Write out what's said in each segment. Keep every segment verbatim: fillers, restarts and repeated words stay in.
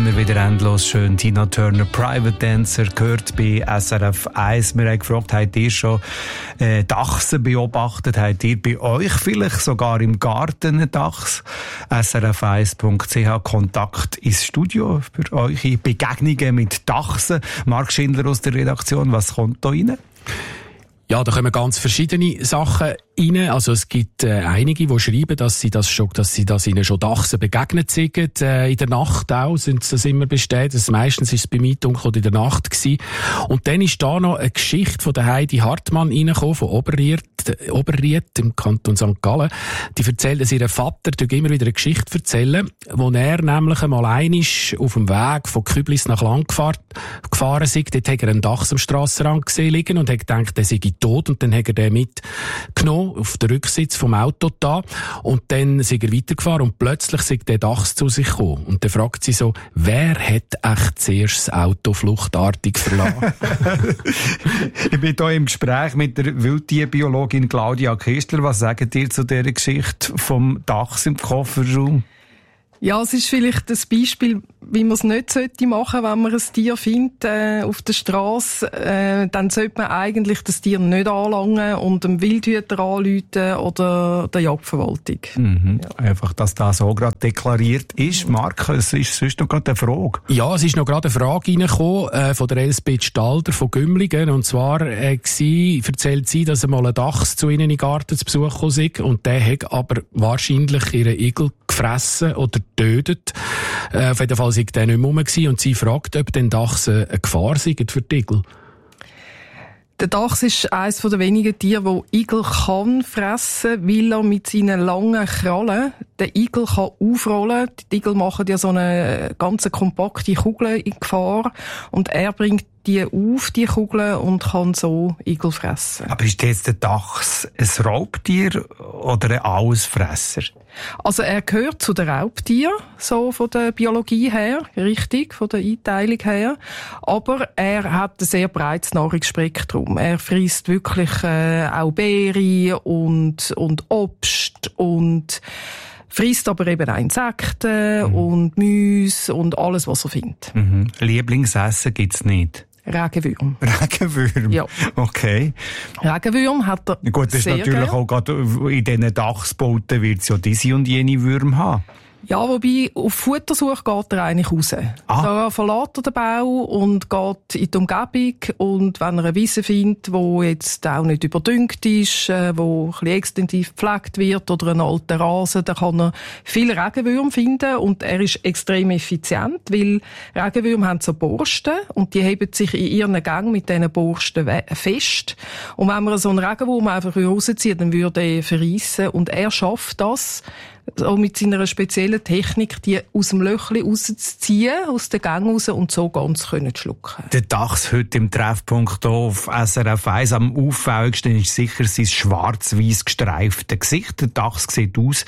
immer wieder endlos schön. Tina Turner, Private Dancer, gehört bei S R F eins. Wir haben gefragt, habt ihr schon äh, Dachse beobachtet? Habt ihr bei euch vielleicht sogar im Garten einen Dachs? S R F eins Punkt C H, Kontakt ins Studio für eure Begegnungen mit Dachsen. Marc Schindler aus der Redaktion, was kommt da rein? Ja, da kommen ganz verschiedene Sachen rein. Also es gibt äh, einige, die schreiben, dass sie das schon, dass sie das ihnen schon Dachsen begegnet sind. Äh, in der Nacht auch sind sie das immer bestätigt. Also meistens ist es bei mir dunkel oder in der Nacht gewesen. Und dann ist da noch eine Geschichte von der Heidi Hartmann reingekommen, von Oberried, Oberried im Kanton Sankt Gallen. Die erzählt, dass ihr Vater immer wieder eine Geschichte erzählen, wo er nämlich einmal einig auf dem Weg von Küblis nach Langfahrt gefahren ist. Dort hat er einen Dachs am Strassenrand gesehen liegen und hat gedacht, der sei tot, und dann hat er den mitgenommen auf den Rücksitz vom Auto da, und dann ist er weitergefahren und plötzlich ist der Dachs zu sich gekommen. Und dann fragt sie so, wer hat echt zuerst das Auto fluchtartig verlassen? Ich bin hier im Gespräch mit der Wildtierbiologin Claudia Kistler. Was sagt ihr zu dieser Geschichte vom Dachs im Kofferraum? Ja, es ist vielleicht das Beispiel, wie man es nicht sollte machen, wenn man ein Tier findet äh, auf der Straße. Äh, dann sollte man eigentlich das Tier nicht anlangen und dem Wildhüter anrufen oder der Jagdverwaltung. Mhm. Ja. Einfach, dass das so gerade deklariert ist. Marc, es ist sonst noch gerade eine Frage. Ja, es ist noch gerade eine Frage reingekommen äh, von der Elisabeth Stalder von Gümligen. Und zwar äh, sie, erzählt sie, dass einmal ein Dachs zu ihnen in den Garten zu Besuch kam und der hat aber wahrscheinlich ihren Igel gefressen oder tötet. Äh, auf jeden Fall sei der nicht mehr rum gewesen, und sie fragt, ob denn Dachs eine Gefahr sei für die Igel. Der Dachs ist eines der wenigen Tiere, wo Igel kann fressen, weil er mit seinen langen Krallen den Igel kann aufrollen. Die Igel machen ja so eine ganz kompakte Kugel in Gefahr, und er bringt die auf, die Kugeln, und kann so Igel fressen. Aber ist jetzt der Dachs ein Raubtier oder ein Allesfresser? Also er gehört zu den Raubtieren, so von der Biologie her, richtig, von der Einteilung her. Aber er hat ein sehr breites Nahrungsspektrum. Er frisst wirklich äh, auch Beeren und, und Obst und frisst aber eben auch Insekten mhm. und Mäuse und alles, was er findet. Mhm. Lieblingsessen gibt's nicht? Regenwürm. Regenwürm? Ja. Okay. Regenwürm hat er Gut, das ist sehr natürlich gern. auch gerade in diesen Dachsbauten wird es ja diese und jene Würmer haben. Ja, wobei, auf Futtersuche geht er eigentlich raus. Ah. Da verlässt er den Bau und geht in die Umgebung, und wenn er eine Wiese findet, wo jetzt auch nicht überdüngt ist, äh, wo ein bisschen extensiv gepflegt wird, oder einen alten Rasen, dann kann er viele Regenwürmer finden, und er ist extrem effizient, weil Regenwürmer haben so Borsten, und die heben sich in ihren Gängen mit diesen Borsten fest. Und wenn man so einen Regenwurm einfach rauszieht, dann würde er verreissen, und er schafft das, auch mit seiner speziellen Technik, die aus dem Löchli rauszuziehen, aus den Gang raus, und so ganz können schlucken. Der Dachs heute im Treffpunkt hier auf S R F eins. Am auffälligsten ist sicher sein schwarz-weiß gestreifte Gesicht. Der Dachs sieht aus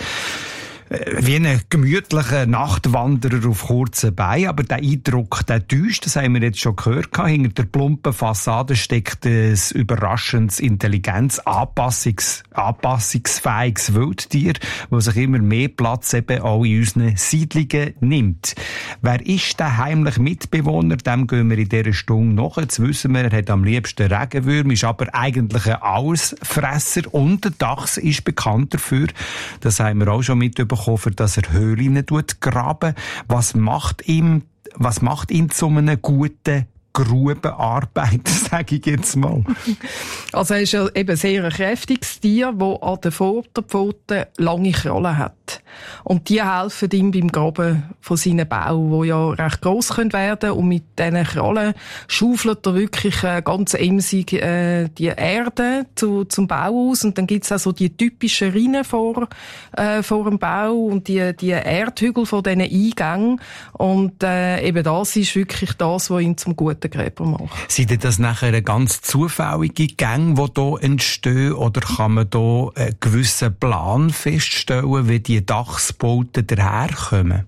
wie ein gemütlicher Nachtwanderer auf kurzen Beinen. Aber der Eindruck, der täuscht, das haben wir jetzt schon gehört. Hinter der plumpen Fassade steckt ein überraschendes Intelligenz, Anpassungs, anpassungsfähiges Wildtier, das sich immer mehr Platz eben auch in unseren Siedlungen nimmt. Wer ist der heimliche Mitbewohner? Dem gehen wir in dieser Stunde nach. Jetzt wissen wir, er hat am liebsten Regenwürmer, ist aber eigentlich ein Allesfresser, und der Dachs ist bekannt dafür, das haben wir auch schon mitbekommen, dass er Höhlen graben. Was macht ihm, was macht ihn zu einem guten Grubenarbeiter, sage ich jetzt mal? Also er ist ja eben sehr ein kräftiges Tier, das an den Vorderpfoten lange Krallen hat. Und die helfen ihm beim Graben von seinen Bauen, die ja recht gross werden können. Und mit diesen Krallen schaufelt er wirklich äh, ganz emsig äh, die Erde zu, zum Bau aus. Und dann gibt's auch so die typischen Rinnen vor, äh, vor dem Bau und die, die Erdhügel von diesen Eingängen. Und äh, eben das ist wirklich das, was ihn zum guten Gräber macht. Sind das nachher ganz zufällige Gänge, die hier entstehen, oder kann man hier einen gewissen Plan feststellen, wie die Dachsbauten daherkommen?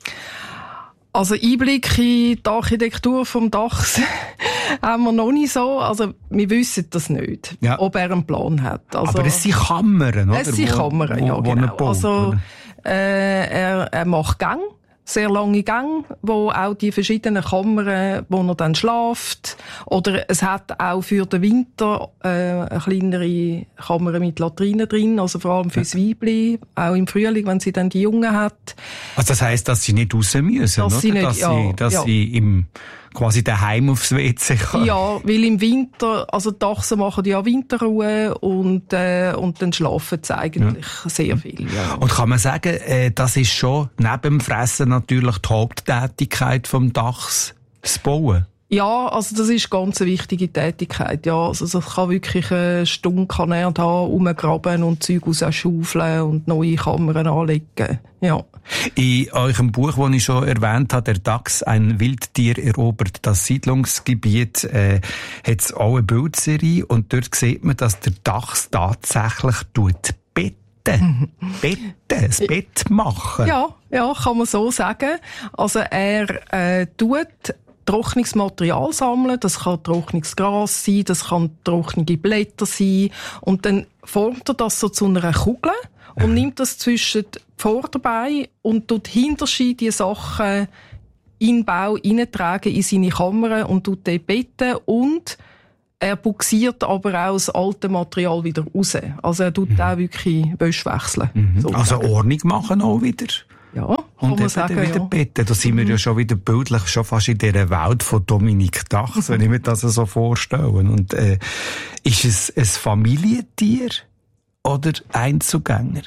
Also Einblick in die Architektur vom Dachs haben wir noch nicht so. Also wir wissen das nicht, ja. ob er einen Plan hat. Also, aber es sind Kammern, oder? Es sind Kammern, ja, wo, wo genau. baut, also äh, er, er macht Gänge, sehr lange Gänge, wo auch die verschiedenen Kammern, wo er dann schläft. Oder es hat auch für den Winter äh, eine kleinere Kammer mit Latrine drin, also vor allem fürs Weibli, auch im Frühling, wenn sie dann die Jungen hat. Also das heisst, dass sie nicht raus müssen, dass oder? Sie nicht, dass ja, sie, dass ja. sie im quasi daheim aufs W C kann. Ja, weil im Winter, also die Dachsen machen ja Winterruhe und, äh, und dann schlafen sie eigentlich ja. sehr viel. Ja. Und kann man sagen, äh, das ist schon neben dem Fressen natürlich die Haupttätigkeit vom Dachs, das Bauen? Ja, also das ist ganz eine wichtige Tätigkeit. Ja, also das kann wirklich eine Stunde kann er da rumgraben und Zeug rausschaufeln und neue Kammern anlegen. Ja. In eurem Buch, das ich schon erwähnt habe, «Der Dachs, ein Wildtier erobert das Siedlungsgebiet», äh, hat es auch eine Bildserie und dort sieht man, dass der Dachs tatsächlich tut betten. Betten, das Bett machen. Ja, ja, kann man so sagen. Also er äh, tut trockenes Material sammeln, das kann trockenes Gras sein, das kann trockene Blätter sein und dann formt er das so zu einer Kugel und nimmt das zwischen die Vorderbeine und tut hinterher die Sachen in den Bau hineintragen in seine Kammer und tut dort betten und er buxiert aber auch das alte Material wieder raus. Also er tut mhm. auch wirklich Wäsche wechseln. Mhm. Also Ordnung machen auch wieder. Ja, kann und man sagen, wieder ja. betten. Da sind wir mhm. ja schon wieder bildlich, schon fast in dieser Welt von Dominik Dachs, wenn ich mir das so vorstelle. Und, äh, ist es ein Familientier oder Einzelgänger?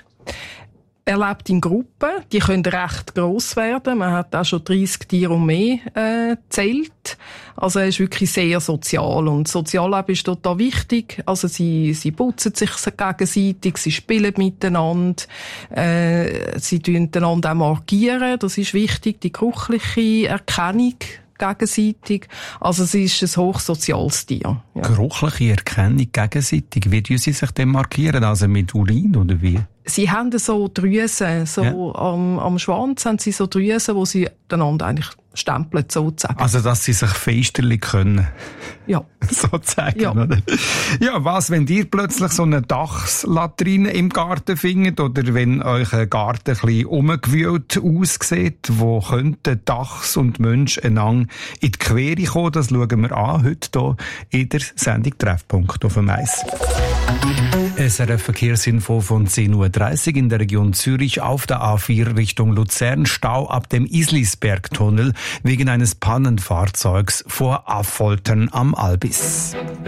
Er lebt in Gruppen, die können recht gross werden. Man hat auch schon dreissig Tiere und mehr äh, gezählt. Also er ist wirklich sehr sozial und Sozialleben ist total wichtig. Also sie, sie putzen sich gegenseitig, sie spielen miteinander, äh, sie tun einander auch markieren, das ist wichtig, die geruchliche Erkennung gegenseitig. Also es ist ein hochsoziales Tier. Ja. Geruchliche Erkennung gegenseitig, wie tun sie sich denn markieren? Also mit Urin oder wie? Sie haben so Drüsen, so ja. am, am Schwanz haben sie so Drüsen, wo sie einander eigentlich stempeln, sozusagen. Also, dass sie sich feisterlich können. Ja. sozusagen, ja. oder? Ja, was, wenn ihr plötzlich so eine Dachslatrine im Garten findet oder wenn euch ein Garten ein bisschen umgewühlt aussieht, wo könnten Dachs und Mensch einander in die Quere kommen, das schauen wir an heute hier in der Sendung Treffpunkt auf dem Eis. S R F-Verkehrsinfo von zehn Uhr dreißig in der Region Zürich auf der A vier Richtung Luzern. Stau ab dem Islisbergtunnel wegen eines Pannenfahrzeugs vor Affoltern am Albis.